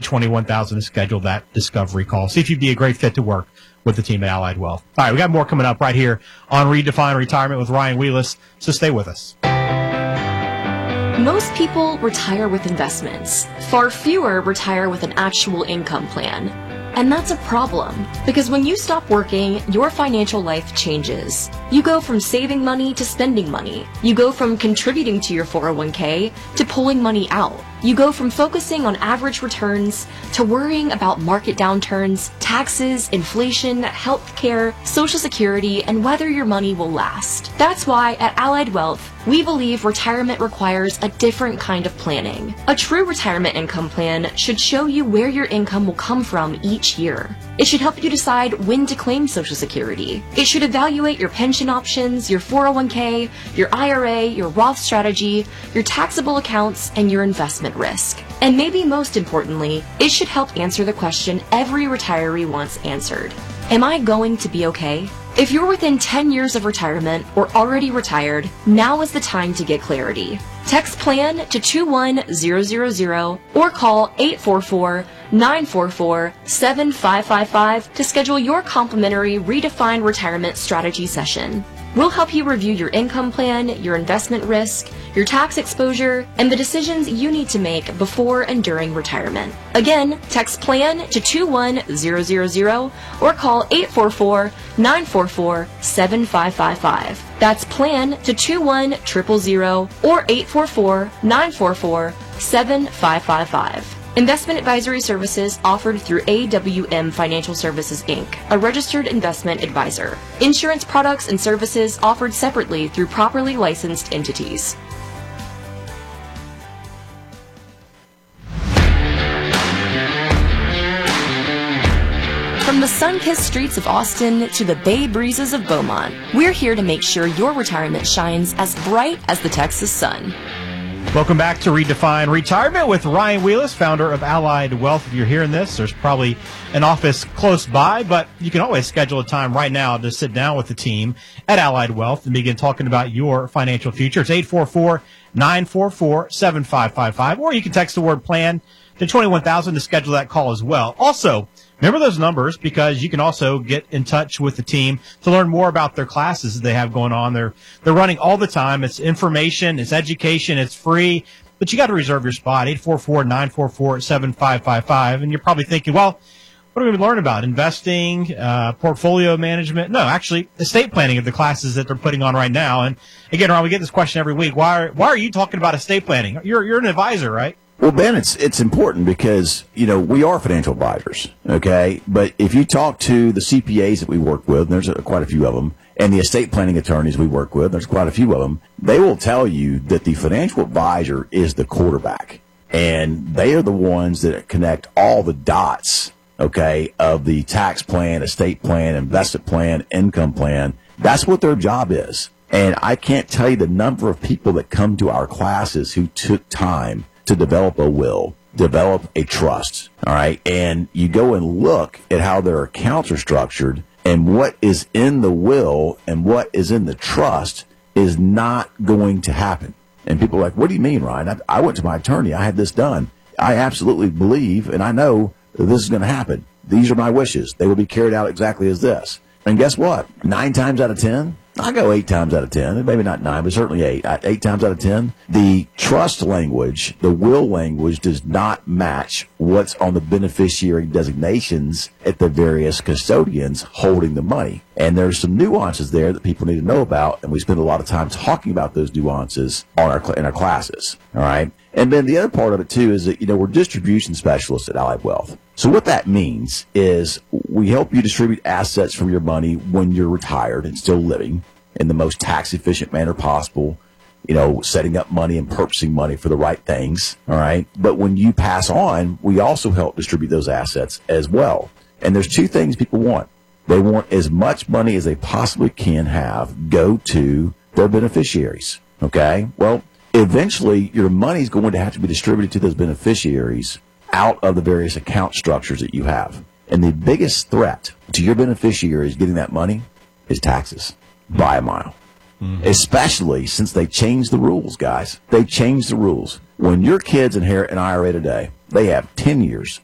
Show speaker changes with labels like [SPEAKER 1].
[SPEAKER 1] $21,000 to schedule that discovery call. See if you'd be a great fit to work with the team at Allied Wealth. All right, we got more coming up right here on Redefine Retirement with Ryan Wheelis, so stay with us.
[SPEAKER 2] Most people retire with investments. Far fewer retire with an actual income plan. And that's a problem, because when you stop working, your financial life changes. You go from saving money to spending money. You go from contributing to your 401k to pulling money out. You go from focusing on average returns to worrying about market downturns, taxes, inflation, healthcare, Social Security, and whether your money will last. That's why at Allied Wealth, we believe retirement requires a different kind of planning. A true retirement income plan should show you where your income will come from each year. It should help you decide when to claim Social Security. It should evaluate your pension options, your 401k, your IRA, your Roth strategy, your taxable accounts, and your investment risk. And maybe most importantly, it should help answer the question every retiree wants answered. Am I going to be okay? If you're within 10 years of retirement or already retired, now is the time to get clarity. Text PLAN to 21000 or call 844-944-7555 to schedule your complimentary Redefine Retirement Strategy session. We'll help you review your income plan, your investment risk, your tax exposure, and the decisions you need to make before and during retirement. Again, text PLAN to 21000 or call 844-944-7555. That's PLAN to 21000 or 844-944-7555. Investment advisory services offered through AWM Financial Services, Inc., a registered investment advisor. Insurance products and services offered separately through properly licensed entities. From the sun-kissed streets of Austin to the bay breezes of Beaumont, we're here to make sure your retirement shines as bright as the Texas sun.
[SPEAKER 1] Welcome back to Redefine Retirement with Ryan Wheelis, founder of Allied Wealth. If you're hearing this, there's probably an office close by, but you can always schedule a time right now to sit down with the team at Allied Wealth and begin talking about your financial future. It's 844-944-7555, or you can text the word PLAN to 21,000 to schedule that call as well. Also, remember those numbers, because you can also get in touch with the team to learn more about their classes that they have going on. They're running all the time. It's information, it's education, it's free, but you got to reserve your spot, 844-944-7555. And you're probably thinking, well, what are we going to learn about? Investing, portfolio management? No, actually, estate planning of the classes that they're putting on right now. And again, Ron, we get this question every week. Why are you talking about estate planning? You're an advisor, right?
[SPEAKER 3] Well, Ben, it's important because, we are financial advisors, okay? But if you talk to the CPAs that we work with, and there's quite a few of them, and the estate planning attorneys we work with, there's quite a few of them, they will tell you that the financial advisor is the quarterback. And they are the ones that connect all the dots, okay, of the tax plan, estate plan, investment plan, income plan. That's what their job is. And I can't tell you the number of people that come to our classes who took time to develop a will, develop a trust, all right? And you go and look at how their accounts are structured, and what is in the will and what is in the trust is not going to happen. And people are like, what do you mean, Ryan? I went to my attorney. I had this done. I absolutely believe, and I know that this is going to happen. These are my wishes. They will be carried out exactly as this. And guess what? 9 times out of 10, I go 8 times out of 10, maybe not 9, but certainly 8. 8 times out of 10, the trust language, the will language does not match what's on the beneficiary designations at the various custodians holding the money. And there's some nuances there that people need to know about, and we spend a lot of time talking about those nuances in our classes, all right? And then the other part of it, too, is that, we're distribution specialists at Allied Wealth. So what that means is we help you distribute assets from your money when you're retired and still living in the most tax-efficient manner possible, setting up money and purchasing money for the right things, all right? But when you pass on, we also help distribute those assets as well. And there's 2 things people want. They want as much money as they possibly can have go to their beneficiaries, okay? Well, eventually your money is going to have to be distributed to those beneficiaries out of the various account structures that you have. And the biggest threat to your beneficiaries getting that money is taxes by a mile. Mm-hmm. Especially since they changed the rules, guys. They changed the rules. When your kids inherit an IRA today, they have 10 years